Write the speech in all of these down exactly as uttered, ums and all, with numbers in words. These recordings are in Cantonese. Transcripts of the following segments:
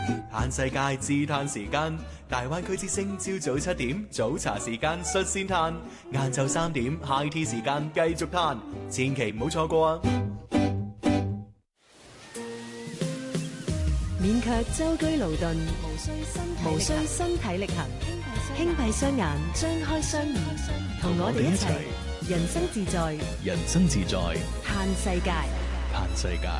嘆世界自嘆時間，大灣區之聲朝早七點早茶時間率先嘆，晏晝三點 high tea 時間繼續嘆，千祈唔好錯過啊！ 免卻舟車勞頓，無需身體力行，輕閉雙眼，張開雙耳，同我哋一齊人生自在， 人生自在， 嘆世界， 嘆世界。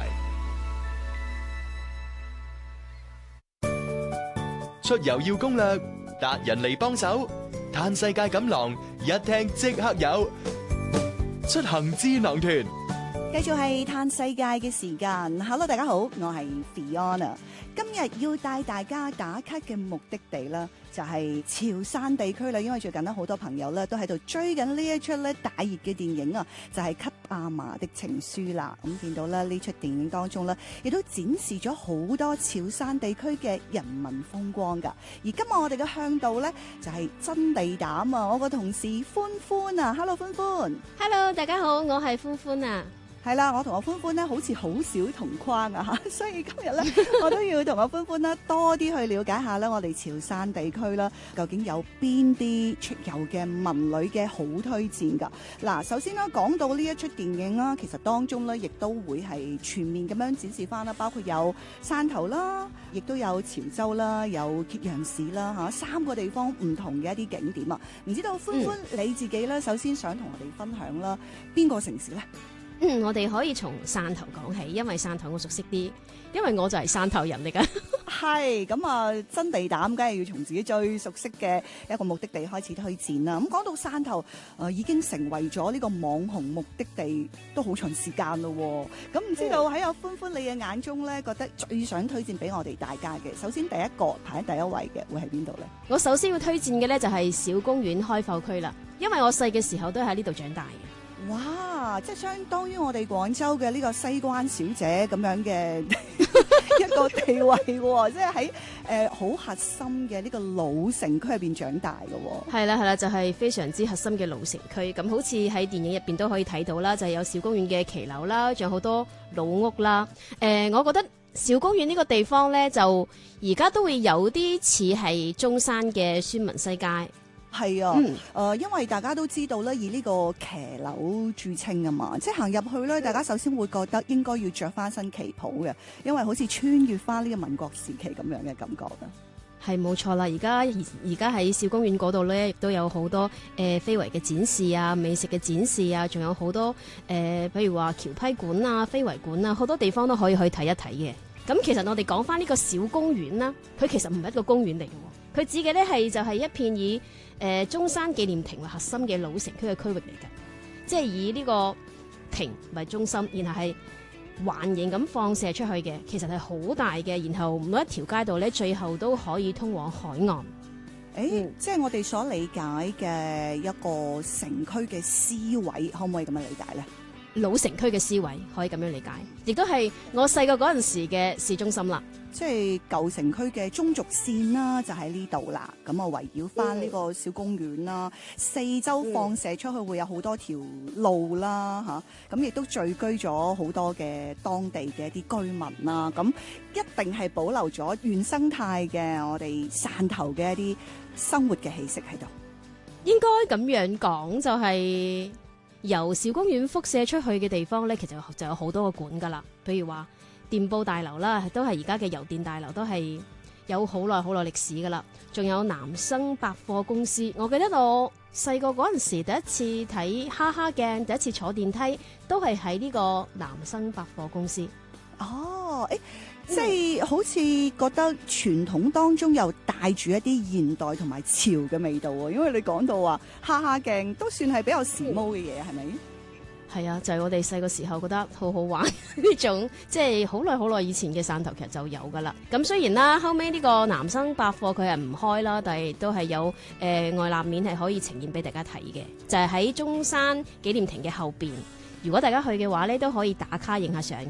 出遊要攻略，達人嚟幫手，嘆世界錦囊一聽即刻有，出行智囊團。 繼續係嘆世界嘅時間。Hello， 大家好，我係 Fiona。今日要帶大家打卡嘅目的地啦，就係潮汕地區啦。因為最近咧好多朋友咧都喺度追緊呢一出咧大熱嘅電影啊，就係《給阿嫲的情書》啦。咁見到咧呢出電影當中咧，亦都展示咗好多潮汕地區嘅人民風光㗎。而今日我哋嘅向導咧就係真地膽啊！我個同事歡歡啊，Hello 歡歡 ，Hello 大家好，我係歡歡啊。 係啦，我同阿歡歡咧好似好少同框啊嚇，所以今日咧我都要同阿歡歡咧多啲去了解下咧我哋潮汕地區啦，究竟有邊啲出遊嘅文旅嘅好推薦㗎？嗱，首先啦，講到呢一出電影啦，其實當中咧亦都會係全面咁樣展示翻啦，包括有汕頭啦，亦都有潮州啦，有揭陽市啦嚇，三個地方唔同嘅一啲景點啊。唔知道歡歡、嗯、你自己咧，首先想同我哋分享啦，邊個城市咧？ 嗯，我哋可以從汕頭講起，因為汕頭我熟悉啲，因為我就係汕頭人嚟㗎。 係咁啊，真地膽，梗係要從自己最熟悉嘅一個目的地開始推薦啦。咁講到汕頭，誒、呃、已經成為咗呢個網紅目的地，都好長時間咯。咁唔知道喺阿歡歡你嘅眼中咧，覺得最想推薦俾我哋大家嘅，首先第一個排喺第一位嘅會係邊度咧？ 我首先要推薦嘅咧就係小公園開埠區啦，因為我細嘅時候都喺呢度長大嘅。 哇！即係相當於我哋廣州嘅呢個西關小姐咁樣嘅一個地位喎，即係喺誒好核心嘅呢個老城區入邊長大嘅喎。 係啦係啦，就係、是、非常之核心嘅老城區。咁好似喺電影入邊都可以睇到啦，就係、是、有小公園嘅騎樓啦，仲有好多老屋啦。誒、呃，我覺得小公園呢個地方咧，就而家都會有啲似係中山嘅孫文西街。 係啊，誒、 嗯呃，因為大家都知道咧，以呢個騎樓著稱啊嘛，即係行入去咧，大家首先會覺得應該要着翻身旗袍嘅，因為好似穿越翻呢個民國時期咁樣嘅感覺啊。 係冇錯啦，而家而家喺小公園嗰度咧，亦都有好多誒、呃、非遺嘅展示啊、美食嘅展示啊，仲有好多誒，譬、呃、如話橋批館啊、非遺館啊，好多地方都可以去睇一睇嘅。咁其實我哋講翻呢個小公園啦，佢其實唔係一個公園嚟嘅，佢指嘅咧係就係一片以誒、呃、中山紀念亭為核心嘅老城區嘅區域嚟嘅，即係以呢個亭為中心，然後係環形咁放射出去嘅，其實係好大嘅，然後每一條街道咧，最後都可以通往海岸。誒、 嗯，即係我哋所理解嘅一個城區嘅思維，可唔可以咁樣理解咧？ 老城區嘅思維可以咁樣理解，亦都係我細個嗰陣時嘅市中心啦。 即係舊城區嘅中軸線啦，就喺呢度啦。咁啊，圍繞翻呢個小公園啦，嗯、四周放射出去會有好多條路啦，嚇。咁亦都聚居咗好多嘅當地嘅一啲居民啦。咁一定係保留咗原生態嘅我哋汕頭嘅一啲生活嘅氣息喺度。 應該咁樣講，就係、是、由小公園輻射出去嘅地方咧，其實就有好多個館噶啦。譬如話電報大樓啦，都係而家嘅郵電大樓，都係有好耐好耐歷史噶啦。仲有南生百貨公司，我記得我細個嗰陣時第一次睇哈哈鏡，第一次坐電梯都係喺呢個南生百貨公司。 哦，誒，即係好似覺得傳統當中又帶住一啲現代同埋潮嘅味道喎。因為你講到話哈哈鏡都算係比較時髦嘅嘢，係咪？ 係啊，就係、是、我哋細個時候覺得好好玩呢種，即係好耐好耐以前嘅汕頭劇就有噶啦。咁雖然啦，後尾呢個南生百貨佢係唔開啦，但係都係有誒、呃、外立面係可以呈現俾大家睇嘅，就係、是、喺中山紀念亭嘅後邊。如果大家去嘅話咧，都可以打卡影下相嘅。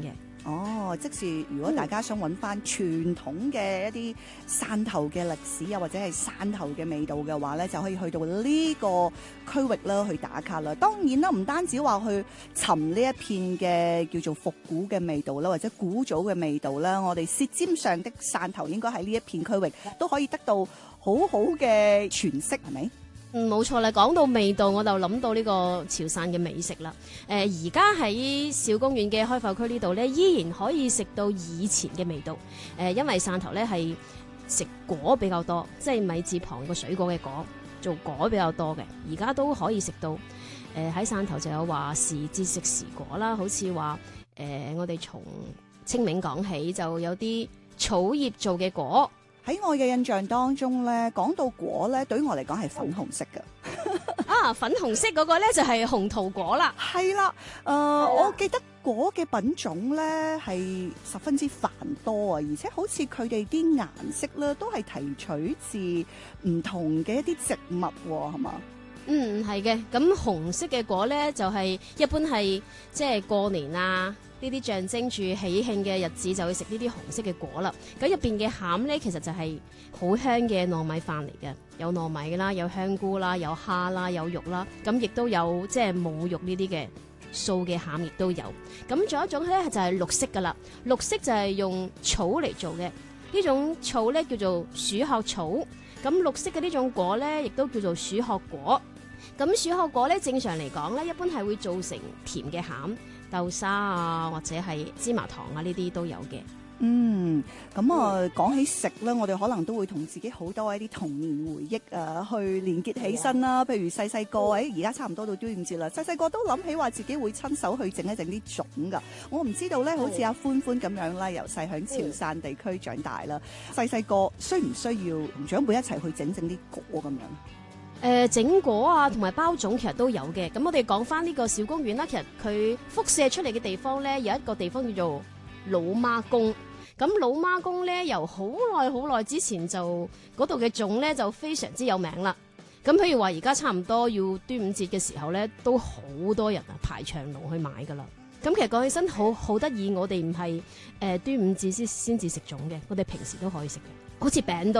哦，即是如果大家想揾翻傳統嘅一啲汕頭嘅歷史啊，或者係汕頭嘅味道嘅話咧，就可以去到呢個區域啦，去打卡啦。當然啦，唔單止話去尋呢一片嘅叫做復古嘅味道啦，或者古早嘅味道啦，我哋舌尖上的汕頭應該喺呢一片區域都可以得到好好嘅詮釋，係咪？ 嗯，冇錯啦。講到味道，我就諗到呢個潮汕嘅美食啦。誒、呃，而家喺小公園嘅開發區呢度呢，依然可以食到以前嘅味道。誒、呃，因為汕頭呢係食果比較多，即係米字旁個水果嘅果，做果比較多嘅。而家都可以食到。誒、呃，喺汕頭就有話時節食時果啦，好似話誒，我哋從清明講起，就有啲草葉做嘅果。 喺我嘅印象當中咧，講到果咧，對於我嚟講係粉紅色嘅。 啊，粉紅色嗰個咧就係紅桃果啦。 係啦，誒、呃，我記得果嘅品種咧係十分之繁多啊，而且好似佢哋啲顏色咧都係提取自唔同嘅一啲植物喎，係嘛？ 嗯，係嘅。咁紅色嘅果咧就係、是、一般係即係過年啊，呢啲象徵住喜慶嘅日子就會食呢啲紅色嘅果啦。咁入邊嘅餡咧，其實就係好香嘅糯米飯嚟嘅，有糯米啦，有香菇啦，有蝦啦，有肉啦，咁亦都有即係冇肉呢啲嘅素嘅餡亦都有。咁仲有一種咧就係綠色噶啦，綠色就係用草嚟做嘅，呢種草咧叫做鼠殼草。咁綠色嘅呢種果咧，亦都叫做鼠殼果。咁鼠殼果咧，正常嚟講咧，一般係會做成甜嘅餡，豆沙啊，或者係芝麻糖啊，呢啲都有嘅。 嗯，咁啊，講起食咧，我哋可能都會同自己好多一啲童年回憶啊，去連結起身啦。譬如細細個，誒而家差唔多到端午節啦，細細個都諗起話自己會親手去整一整啲粽噶。我唔知道咧，好似阿歡歡咁樣啦，由細響潮汕地區長大啦，細細個需唔需要同長輩一齊去整整啲果咁樣？ 誒、呃、整果啊，同埋包粽其實都有嘅。咁我哋講翻呢個小公園啦，其實佢輻射出嚟嘅地方咧，有一個地方叫做老媽宮。咁老媽宮咧，由好耐好耐之前就嗰度嘅粽咧就非常之有名啦。咁譬如話而家差唔多要端午節嘅時候咧，都好多人啊排長龍去買噶啦。咁其實講起身好好得意，我哋唔係誒端午節先先至食粽嘅，我哋平時都可以食嘅，好似餅都。